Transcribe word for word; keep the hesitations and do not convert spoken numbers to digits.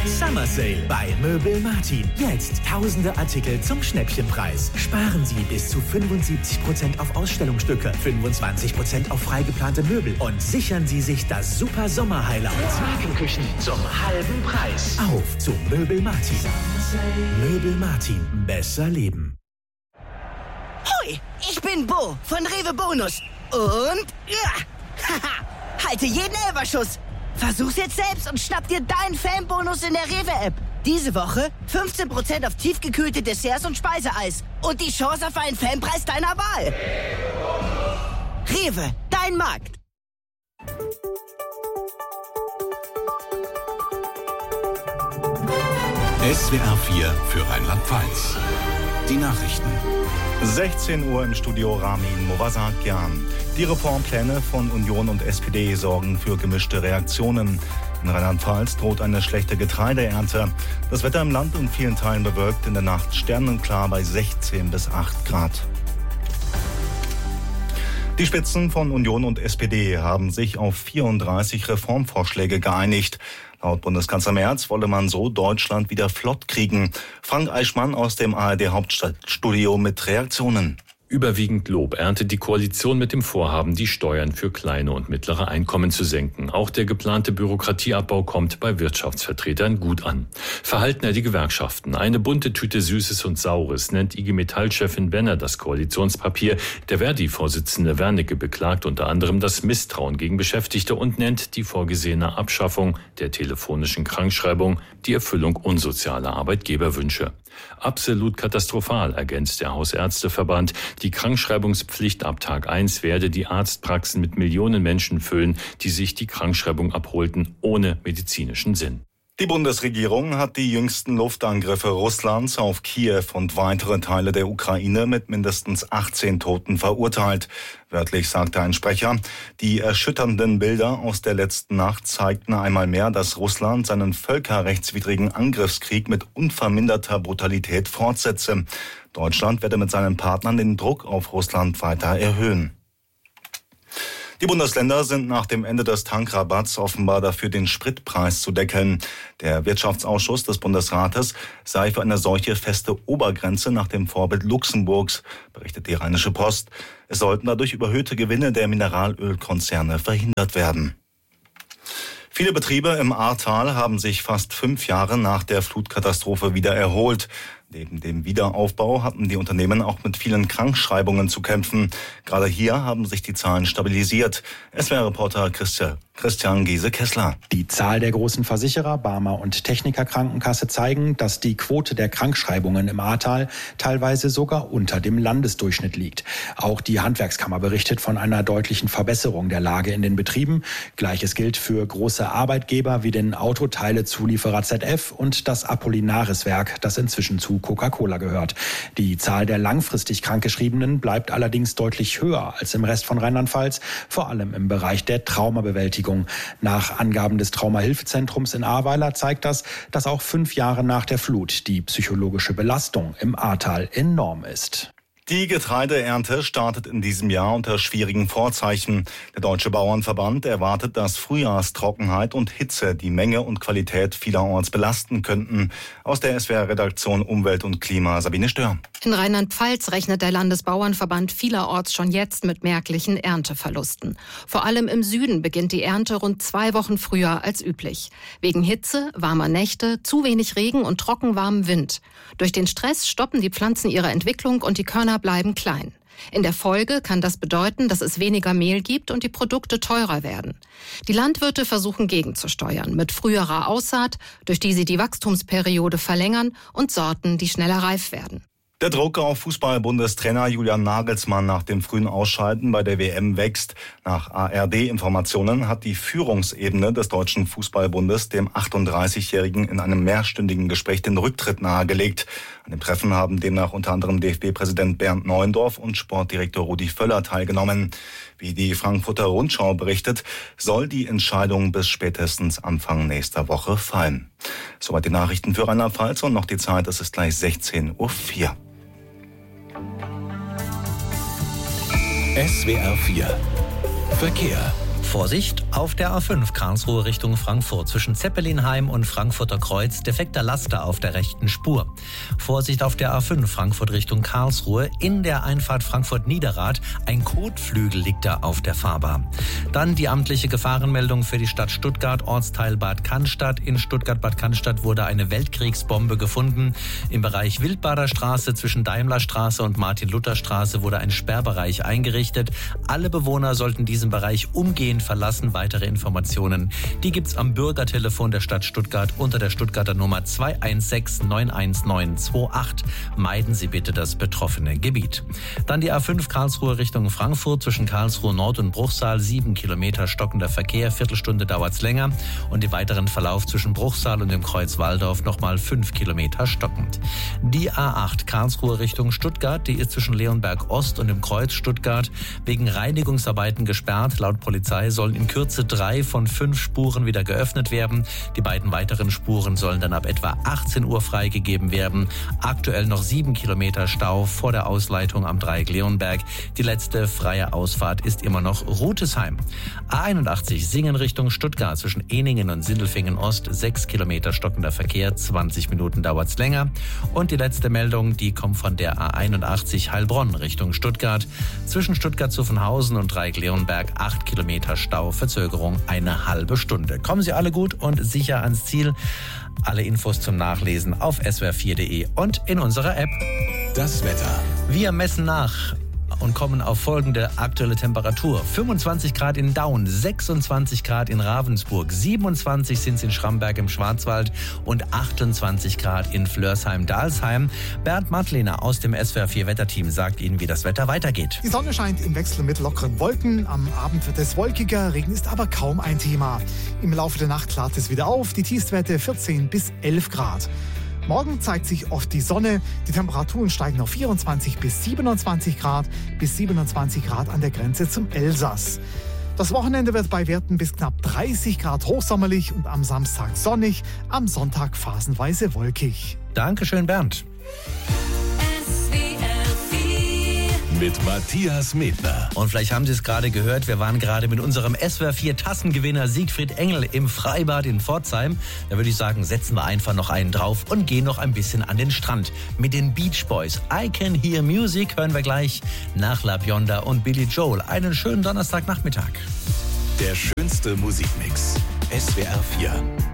Summer Sale bei Möbel Martin. Jetzt tausende Artikel zum Schnäppchenpreis. Sparen Sie bis zu fünfundsiebzig Prozent auf Ausstellungsstücke, fünfundzwanzig Prozent auf freigeplante Möbel und sichern Sie sich das super Sommer-Highlight. Markenküchen zum halben Preis. Auf zu Möbel Martin. Möbel Martin. Besser leben. Hoi, ich bin Bo von Rewe Bonus. Und ja, haha, halte jeden Elferschuss. Versuch's jetzt selbst und schnapp dir deinen Fanbonus in der Rewe-App. Diese Woche fünfzehn Prozent auf tiefgekühlte Desserts und Speiseeis. Und die Chance auf einen Fanpreis deiner Wahl. Rewe, dein Markt. S W R vier für Rheinland-Pfalz. Die Nachrichten. sechzehn Uhr im Studio Ramin Movasakian. Die Reformpläne von Union und S P D sorgen für gemischte Reaktionen. In Rheinland-Pfalz droht eine schlechte Getreideernte. Das Wetter im Land in vielen Teilen bewölkt, in der Nacht sternenklar bei sechzehn bis acht Grad. Die Spitzen von Union und S P D haben sich auf vierunddreißig Reformvorschläge geeinigt. Laut Bundeskanzler Merz wolle man so Deutschland wieder flott kriegen. Frank Eichmann aus dem A R D-Hauptstadtstudio mit Reaktionen. Überwiegend Lob erntet die Koalition mit dem Vorhaben, die Steuern für kleine und mittlere Einkommen zu senken. Auch der geplante Bürokratieabbau kommt bei Wirtschaftsvertretern gut an. Verhalten die Gewerkschaften. Eine bunte Tüte Süßes und Saures nennt I G Metall-Chefin Benner das Koalitionspapier. Der Verdi-Vorsitzende Wernicke beklagt unter anderem das Misstrauen gegen Beschäftigte und nennt die vorgesehene Abschaffung der telefonischen Krankschreibung die Erfüllung unsozialer Arbeitgeberwünsche. Absolut katastrophal, ergänzt der Hausärzteverband. Die Krankschreibungspflicht ab Tag eins werde die Arztpraxen mit Millionen Menschen füllen, die sich die Krankschreibung abholten, ohne medizinischen Sinn. Die Bundesregierung hat die jüngsten Luftangriffe Russlands auf Kiew und weitere Teile der Ukraine mit mindestens achtzehn Toten verurteilt. Wörtlich sagte ein Sprecher, die erschütternden Bilder aus der letzten Nacht zeigten einmal mehr, dass Russland seinen völkerrechtswidrigen Angriffskrieg mit unverminderter Brutalität fortsetze. Deutschland werde mit seinen Partnern den Druck auf Russland weiter erhöhen. Die Bundesländer sind nach dem Ende des Tankrabatts offenbar dafür, den Spritpreis zu deckeln. Der Wirtschaftsausschuss des Bundesrates sei für eine solche feste Obergrenze nach dem Vorbild Luxemburgs, berichtet die Rheinische Post. Es sollten dadurch überhöhte Gewinne der Mineralölkonzerne verhindert werden. Viele Betriebe im Ahrtal haben sich fast fünf Jahre nach der Flutkatastrophe wieder erholt. Neben dem Wiederaufbau hatten die Unternehmen auch mit vielen Krankschreibungen zu kämpfen. Gerade hier haben sich die Zahlen stabilisiert. S W R-Reporter Christian, Christian Giese-Kessler. Die Zahl der großen Versicherer, Barmer und Techniker Krankenkasse zeigen, dass die Quote der Krankschreibungen im Ahrtal teilweise sogar unter dem Landesdurchschnitt liegt. Auch die Handwerkskammer berichtet von einer deutlichen Verbesserung der Lage in den Betrieben. Gleiches gilt für große Arbeitgeber wie den Autoteilezulieferer Z F und das Apollinaris-Werk, das inzwischen zu Coca-Cola gehört. Die Zahl der langfristig Krankgeschriebenen bleibt allerdings deutlich höher als im Rest von Rheinland-Pfalz, vor allem im Bereich der Traumabewältigung. Nach Angaben des Traumahilfezentrums in Ahrweiler zeigt das, dass auch fünf Jahre nach der Flut die psychologische Belastung im Ahrtal enorm ist. Die Getreideernte startet in diesem Jahr unter schwierigen Vorzeichen. Der Deutsche Bauernverband erwartet, dass Frühjahrstrockenheit und Hitze die Menge und Qualität vielerorts belasten könnten. Aus der S W R-Redaktion Umwelt und Klima, Sabine Stör. In Rheinland-Pfalz rechnet der Landesbauernverband vielerorts schon jetzt mit merklichen Ernteverlusten. Vor allem im Süden beginnt die Ernte rund zwei Wochen früher als üblich. Wegen Hitze, warmer Nächte, zu wenig Regen und trockenwarmem Wind. Durch den Stress stoppen die Pflanzen ihre Entwicklung und die Körner bleiben klein. In der Folge kann das bedeuten, dass es weniger Mehl gibt und die Produkte teurer werden. Die Landwirte versuchen gegenzusteuern mit früherer Aussaat, durch die sie die Wachstumsperiode verlängern, und Sorten, die schneller reif werden. Der Druck auf Fußball-Bundestrainer Julian Nagelsmann nach dem frühen Ausscheiden bei der W M wächst. Nach A R D-Informationen hat die Führungsebene des Deutschen Fußballbundes dem achtunddreißigjährigen in einem mehrstündigen Gespräch den Rücktritt nahegelegt. An dem Treffen haben demnach unter anderem D F B-Präsident Bernd Neuendorf und Sportdirektor Rudi Völler teilgenommen. Wie die Frankfurter Rundschau berichtet, soll die Entscheidung bis spätestens Anfang nächster Woche fallen. Soweit die Nachrichten für Rheinland-Pfalz und noch die Zeit, es ist gleich sechzehn Uhr vier. S W R vier Verkehr. Vorsicht, auf der A fünf Karlsruhe Richtung Frankfurt zwischen Zeppelinheim und Frankfurter Kreuz defekter Laster auf der rechten Spur. Vorsicht auf der A fünf Frankfurt Richtung Karlsruhe in der Einfahrt Frankfurt-Niederrad. Ein Kotflügel liegt da auf der Fahrbahn. Dann die amtliche Gefahrenmeldung für die Stadt Stuttgart, Ortsteil Bad Cannstatt. In Stuttgart-Bad Cannstatt wurde eine Weltkriegsbombe gefunden. Im Bereich Wildbader Straße zwischen Daimlerstraße und Martin-Luther-Straße wurde ein Sperrbereich eingerichtet. Alle Bewohner sollten diesen Bereich umgehend verlassen. Weitere Informationen, die gibt's am Bürgertelefon der Stadt Stuttgart unter der Stuttgarter Nummer zwei eins sechs neun eins neun zwei acht. Meiden Sie bitte das betroffene Gebiet. Dann die A fünf Karlsruhe Richtung Frankfurt zwischen Karlsruhe Nord und Bruchsal. Sieben Kilometer stockender Verkehr. Viertelstunde dauert's länger. Und den weiteren Verlauf zwischen Bruchsal und dem Kreuz Walldorf nochmal fünf Kilometer stockend. Die A acht Karlsruhe Richtung Stuttgart, die ist zwischen Leonberg Ost und dem Kreuz Stuttgart wegen Reinigungsarbeiten gesperrt. Laut Polizei sollen in Kürze drei von fünf Spuren wieder geöffnet werden. Die beiden weiteren Spuren sollen dann ab etwa achtzehn Uhr freigegeben werden. Aktuell noch sieben Kilometer Stau vor der Ausleitung am Dreieck Leonberg. Die letzte freie Ausfahrt ist immer noch Rutesheim. A einundachtzig Singen Richtung Stuttgart zwischen Ehningen und Sindelfingen Ost. sechs Kilometer stockender Verkehr, zwanzig Minuten dauert's länger. Und die letzte Meldung, die kommt von der A einundachtzig Heilbronn Richtung Stuttgart. Zwischen Stuttgart-Zuffenhausen und Dreieck Leonberg acht Kilometer Stau, Verzögerung eine halbe Stunde. Kommen Sie alle gut und sicher ans Ziel. Alle Infos zum Nachlesen auf s w r vier punkt d e und in unserer App. Das Wetter. Wir messen nach und kommen auf folgende aktuelle Temperatur. fünfundzwanzig Grad in Daun, sechsundzwanzig Grad in Ravensburg, siebenundzwanzig sind es in Schramberg im Schwarzwald und achtundzwanzig Grad in Flörsheim-Dalsheim. Bernd Madlener aus dem S W R vier Wetterteam sagt Ihnen, wie das Wetter weitergeht. Die Sonne scheint im Wechsel mit lockeren Wolken. Am Abend wird es wolkiger, Regen ist aber kaum ein Thema. Im Laufe der Nacht klart es wieder auf, die Tiefstwerte vierzehn bis elf Grad. Morgen zeigt sich oft die Sonne. Die Temperaturen steigen auf vierundzwanzig bis siebenundzwanzig Grad, bis siebenundzwanzig Grad an der Grenze zum Elsass. Das Wochenende wird bei Werten bis knapp dreißig Grad hochsommerlich und am Samstag sonnig, am Sonntag phasenweise wolkig. Dankeschön, Bernd. Mit Matthias Medner. Und vielleicht haben Sie es gerade gehört, wir waren gerade mit unserem S W R vier Tassengewinner Siegfried Engel im Freibad in Pforzheim. Da würde ich sagen, setzen wir einfach noch einen drauf und gehen noch ein bisschen an den Strand mit den Beach Boys. I Can Hear Music hören wir gleich nach La Bionda und Billy Joel. Einen schönen Donnerstagnachmittag. Der schönste Musikmix. S W R vier.